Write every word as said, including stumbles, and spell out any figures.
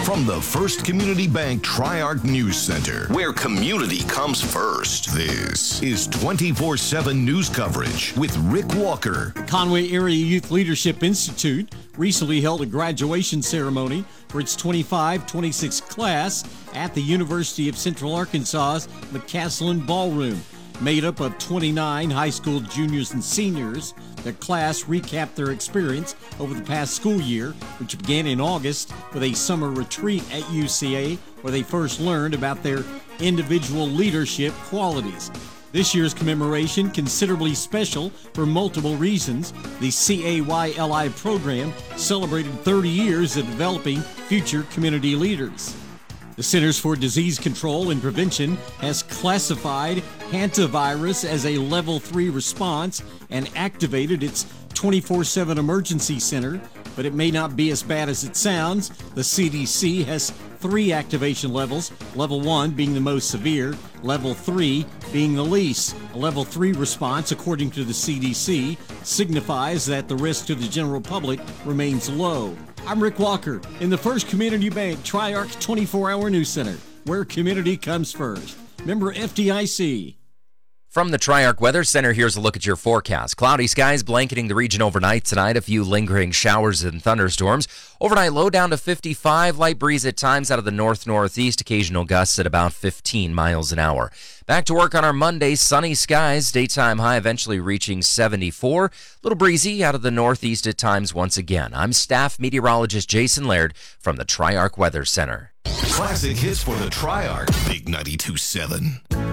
From the First Community Bank Tri-Arc News Center, where community comes first, this is twenty-four seven news coverage with Rick Walker. Conway Area Youth Leadership Institute recently held a graduation ceremony for its twenty-five twenty-six class at the University of Central Arkansas's McCaslin Ballroom. Made up of twenty-nine high school juniors and seniors, the class recapped their experience over the past school year, which began in August with a summer retreat at U C A, where they first learned about their individual leadership qualities. This year's commemoration, considerably special for multiple reasons. The C A Y L I program celebrated thirty years of developing future community leaders. The Centers for Disease Control and Prevention has classified hantavirus as a level three response and activated its twenty-four seven emergency center, but it may not be as bad as it sounds. The C D C has three activation levels, level one being the most severe, level three being the least. A level three response, according to the C D C, signifies that the risk to the general public remains low. I'm Rick Walker in the First Community Bank Tri-Arc twenty-four hour News Center, where community comes first. Member F D I C. From the Tri-Arc Weather Center, here's a look at your forecast. Cloudy skies blanketing the region overnight tonight. A few lingering showers and thunderstorms. Overnight low down to fifty-five. Light breeze at times out of the north-northeast. Occasional gusts at about fifteen miles an hour. Back to work on our Monday. Sunny skies. Daytime high eventually reaching seventy-four. A little breezy out of the northeast at times once again. I'm staff meteorologist Jason Laird from the Tri-Arc Weather Center. Classic hits for the Tri-Arc. Big ninety-two point seven.